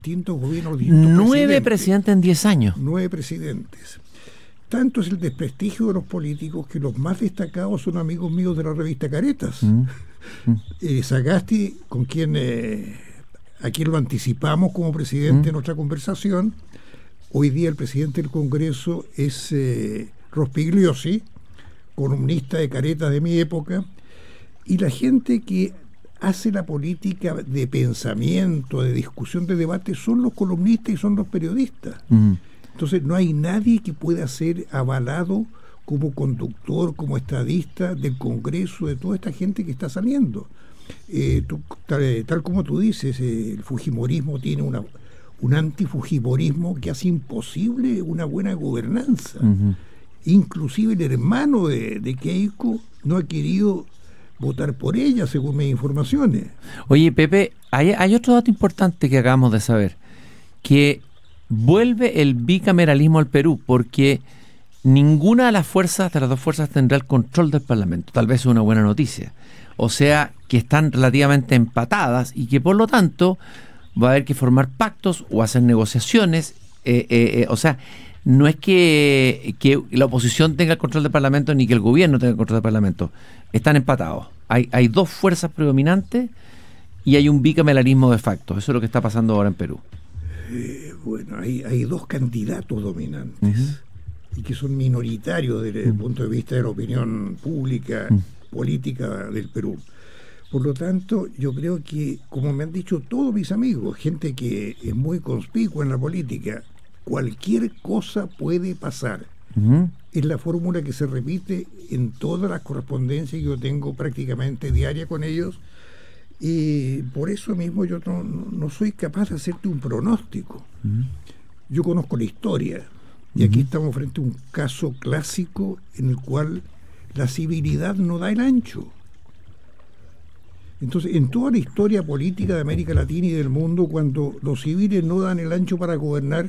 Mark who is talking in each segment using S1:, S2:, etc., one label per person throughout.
S1: distintos gobiernos, distintos
S2: 9 presidentes en 10 años.
S1: 9 presidentes. Tanto es el desprestigio de los políticos que los más destacados son amigos míos de la revista Caretas. Sagasti, con quien a quien lo anticipamos como presidente en nuestra conversación. Hoy día el presidente del Congreso es Rospigliosi, columnista de Caretas de mi época, y la gente que hace la política de pensamiento, de discusión, de debate, son los columnistas y son los periodistas. Entonces no hay nadie que pueda ser avalado como conductor, como estadista del Congreso, de toda esta gente que está saliendo. Tal como tú dices, el fujimorismo tiene un antifujimorismo que hace imposible una buena gobernanza. Inclusive el hermano de Keiko no ha querido votar por ella, según mis informaciones.
S2: Oye, Pepe, hay otro dato importante que acabamos de saber, que vuelve el bicameralismo al Perú, porque ninguna de las dos fuerzas tendrá el control del Parlamento. Tal vez es una buena noticia. O sea, que están relativamente empatadas y que por lo tanto va a haber que formar pactos o hacer negociaciones. O sea, no es que la oposición tenga el control del Parlamento ni que el gobierno tenga el control del Parlamento. Están empatados. Hay dos fuerzas predominantes y hay un bicameralismo de facto. Eso es lo que está pasando ahora en Perú.
S1: Bueno, hay dos candidatos dominantes y que son minoritarios desde el punto de vista de la opinión pública, política del Perú. Por lo tanto, yo creo que, como me han dicho todos mis amigos, gente que es muy conspicua en la política, cualquier cosa puede pasar. Es la fórmula que se repite en todas las correspondencias que yo tengo prácticamente diaria con ellos, y por eso mismo yo no soy capaz de hacerte un pronóstico. Yo conozco la historia, y aquí estamos frente a un caso clásico en el cual la civilidad no da el ancho. Entonces, en toda la historia política de América Latina y del mundo, cuando los civiles no dan el ancho para gobernar,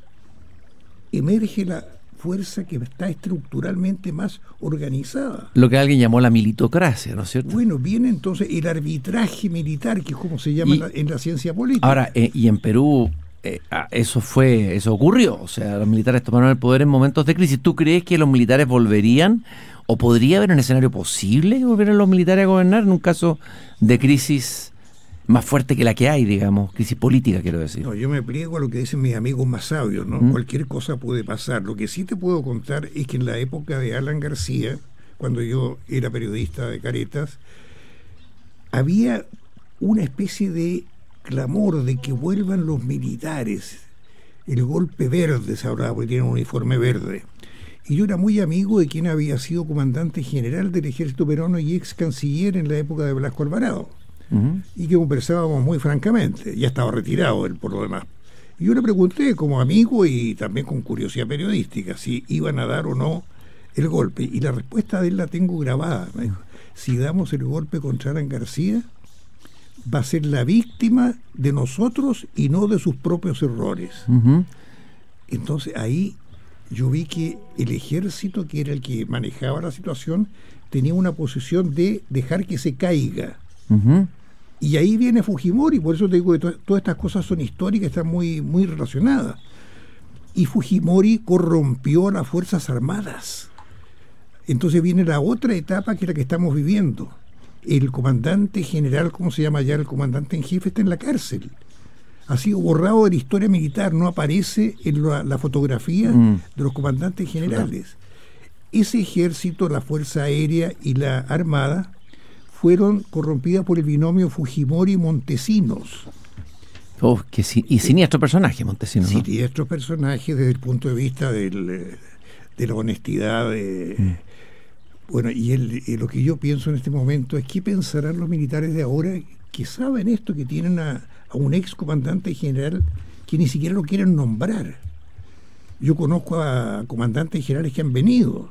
S1: emerge la fuerza que está estructuralmente más organizada.
S2: Lo que alguien llamó la militocracia, ¿no es cierto?
S1: Bueno, viene entonces el arbitraje militar, que es como se llama en la ciencia política.
S2: Ahora, y en Perú eso ocurrió, o sea, los militares tomaron el poder en momentos de crisis. ¿Tú crees que los militares volverían, o podría haber un escenario posible que volvieran los militares a gobernar en un caso de crisis más fuerte que la que hay, digamos, crisis política, quiero decir?
S1: No, yo me pliego a lo que dicen mis amigos más sabios, ¿no? Cualquier cosa puede pasar. Lo que sí te puedo contar es que en la época de Alan García, cuando yo era periodista de Caretas, había una especie de clamor de que vuelvan los militares. El golpe verde se hablaba, porque tienen un uniforme verde. Y yo era muy amigo de quien había sido comandante general del ejército peruano y ex canciller en la época de Blasco Alvarado. Y que conversábamos muy francamente. Ya estaba retirado él, por lo demás. Y yo le pregunté como amigo y también con curiosidad periodística si iban a dar o no el golpe. Y la respuesta de él la tengo grabada. Me dijo: si damos el golpe contra Alan García, va a ser la víctima de nosotros y no de sus propios errores. Entonces ahí yo vi que el ejército, que era el que manejaba la situación, tenía una posición de dejar que se caiga. Y ahí viene Fujimori. Por eso te digo que todas estas cosas son históricas, están muy, muy relacionadas. Y Fujimori corrompió a las Fuerzas Armadas. Entonces viene la otra etapa, que es la que estamos viviendo. El comandante general, ¿cómo se llama ya? El comandante en jefe está en la cárcel. Ha sido borrado de la historia militar, no aparece en la fotografía de los comandantes generales. Ese ejército, la Fuerza Aérea y la Armada fueron corrompidas por el binomio Fujimori-Montesinos.
S2: Y siniestro personaje, Montesinos, ¿no?
S1: Siniestro personaje desde el punto de vista de la honestidad. Bueno, y lo que yo pienso en este momento es: ¿qué pensarán los militares de ahora que saben esto, que tienen a un ex comandante general que ni siquiera lo quieren nombrar? Yo conozco a comandantes generales que han venido,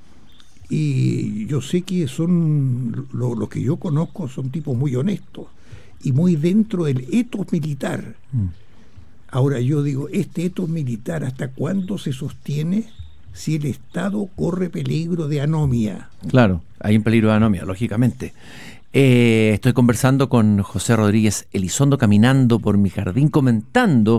S1: y yo sé que son los que yo conozco son tipos muy honestos y muy dentro del etos militar. Ahora yo digo, este etos militar, ¿hasta cuándo se sostiene si el Estado corre peligro de anomia?
S2: Claro, hay un peligro de anomia, lógicamente. Estoy conversando con José Rodríguez Elizondo, caminando por mi jardín, comentando